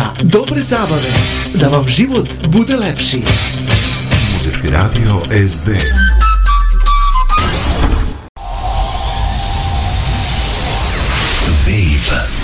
muzičara, dobre zabave, da vam život bude lepši. Muzički radio SD. Wave